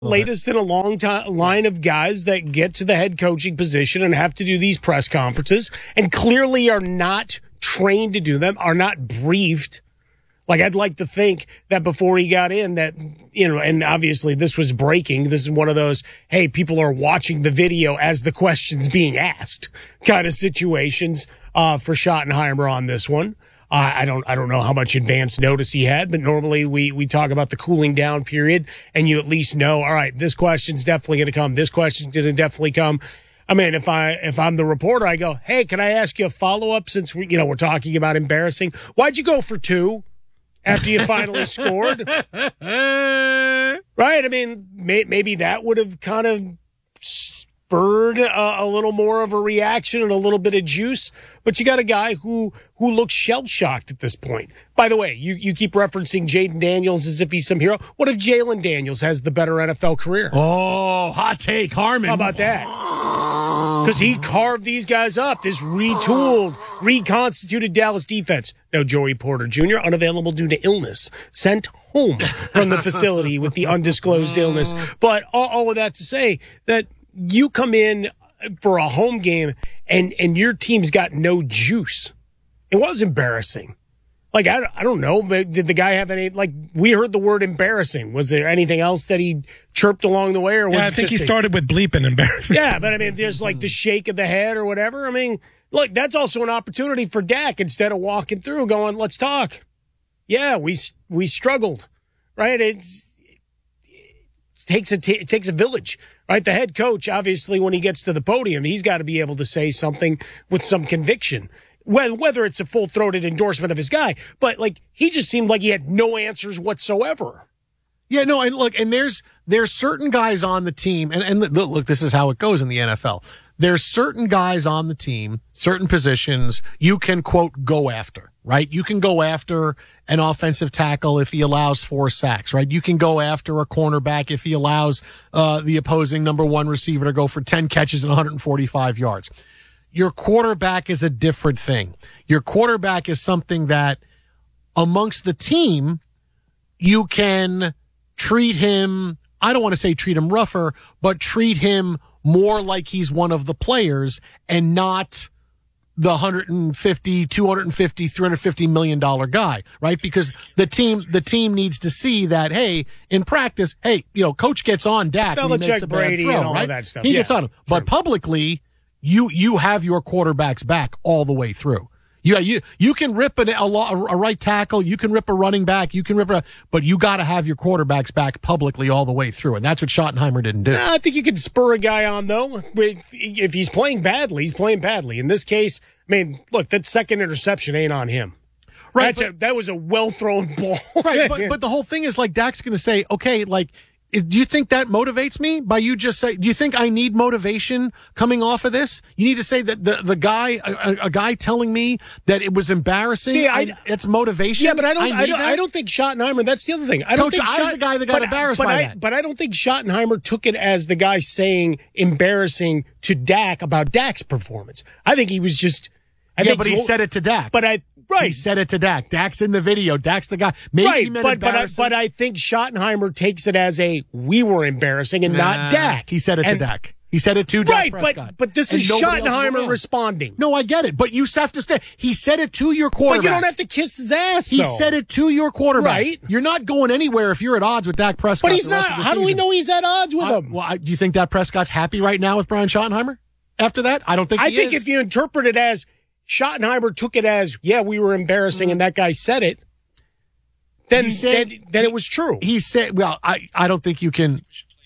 latest in a long time line of guys that get to the head coaching position and have to do these press conferences and clearly are not trained to do them, are not briefed. Like, I'd like to think that before he got in that, and obviously this was breaking. This is one of those, hey, people are watching the video as the question's being asked kind of situations for Schottenheimer on this one. I don't know how much advance notice he had, but normally we talk about the cooling down period, and you at least know, all right, this question's definitely going to come. This question's going to definitely come. I mean, if I'm the reporter, I go, hey, can I ask you a follow up since we're talking about embarrassing? Why'd you go for 2 after you finally scored? Right? I mean, maybe that would have kind of spurred a little more of a reaction and a little bit of juice. But you got a guy who looks shell-shocked at this point. By the way, you keep referencing Jaden Daniels as if he's some hero. What if Jalen Daniels has the better NFL career? Oh, hot take, Harmon. How about that? Because he carved these guys up, this retooled, reconstituted Dallas defense. Now, Joey Porter Jr., unavailable due to illness, sent home from the facility with the undisclosed illness. But all of that to say that you come in for a home game and your team's got no juice. It was embarrassing. Like, I don't know, but did the guy have any, like, we heard the word embarrassing. Was there anything else that he chirped along the way? Or was I think he started with bleeping embarrassing. Yeah, but I mean, there's like the shake of the head or whatever. I mean, look, that's also an opportunity for Dak instead of walking through going, let's talk. Yeah, we struggled, right? It takes a village, right? The head coach, obviously, when he gets to the podium, he's got to be able to say something with some conviction. Whether it's a full-throated endorsement of his guy, but like he just seemed like he had no answers whatsoever. Yeah, no, and look, and there's certain guys on the team, and look, this is how it goes in the NFL. There's certain guys on the team, certain positions you can, quote, go after, right? You can go after an offensive tackle if he allows 4 sacks, right? You can go after a cornerback if he allows the opposing number 1 receiver to go for 10 catches and 145 yards. Your quarterback is a different thing. Your quarterback is something that amongst the team, you can treat him, I don't want to say treat him rougher, but treat him more like he's one of the players and not the $150, $250, $350 million guy, right? Because the team needs to see that, hey, in practice, hey, coach gets on Dak and he makes a bad throw, and all right? That stuff. He gets on him. Sure. But publicly, you have your quarterback's back all the way through. You can rip a right tackle, you can rip a running back, but you got to have your quarterback's back publicly all the way through, and that's what Schottenheimer didn't do. I think you can spur a guy on, though. If he's playing badly, he's playing badly. In this case, I mean, look, that second interception ain't on him. Right, that was a well-thrown ball. Right, but the whole thing is, like, Dak's going to say, okay, like, do you think that motivates me by you just say, do you think I need motivation coming off of this? You need to say that the guy, a guy telling me that it was embarrassing. See, it's motivation. Yeah, but I don't think Schottenheimer, that's the other thing. I was the guy that got embarrassed by that. But I don't think Schottenheimer took it as the guy saying embarrassing to Dak about Dak's performance. I think he was just, but he said it to Dak. Right. He said it to Dak. Dak's in the video. Dak's the guy. Maybe he meant embarrassing. But I think Schottenheimer takes it as we were embarrassing and not Dak. He said it to Dak. He said it to Dak Prescott. Right, but this is Schottenheimer responding. No, I get it. But you have to stay. He said it to your quarterback. But you don't have to kiss his ass, He said it to your quarterback. Right. You're not going anywhere if you're at odds with Dak Prescott. But he's not. How do we know he's at odds with him? Do you think Dak Prescott's happy right now with Brian Schottenheimer after that? I don't think he is. I think if you interpret it as Schottenheimer took it as, we were embarrassing, and that guy said it, then it was true. He said, well, I don't think you can.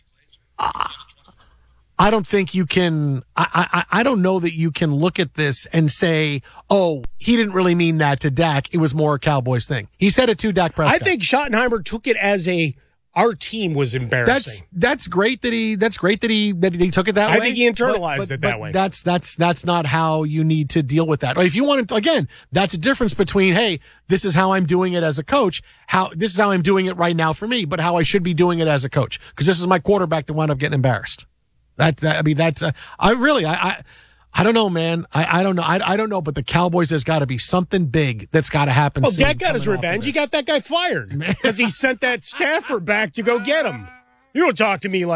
I don't think you can. I don't know that you can look at this and say, oh, he didn't really mean that to Dak. It was more a Cowboys thing. He said it to Dak Prescott. I think Schottenheimer took it as our team was embarrassing. That's great that he took it that way. I think he internalized it that way. That's not how you need to deal with that. Right? If you want to, again, that's a difference between, hey, this is how I'm doing it as a coach. This is how I'm doing it right now for me, but how I should be doing it as a coach. Because this is my quarterback that wound up getting embarrassed. I don't know, man. I don't know. I don't know, but the Cowboys, there's got to be something big that's got to happen. Well, Dak got his revenge. He got that guy fired because he sent that staffer back to go get him. You don't talk to me like